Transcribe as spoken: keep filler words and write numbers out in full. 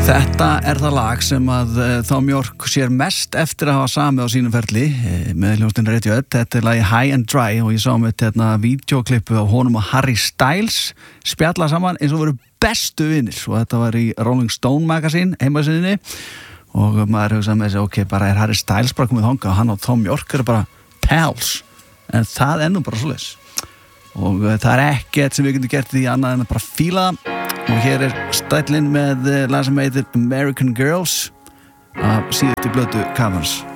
Þetta er það lag sem að uh, Thom Yorke sér mest eftir að hafa samið á sínum ferli uh, með hljómsveitinni Radiohead. Þetta er lagi High and Dry og ég sá með hérna vídeoklippu af honum og Harry Styles spjalla saman eins og voru bestu vinir og þetta var í Rolling Stone magazine heimasíðunni og maður hugsaði með þessi ok, bara er Harry Styles bara komið þangað og hann og Thom Yorke eru bara pals en það er nú bara svoleiðis og uh, það er ekkert sem við getum gert því annað en að bara fíla það. Og hér er stællinn með lag sem heitir American Girls af síðustu blötu Caverns.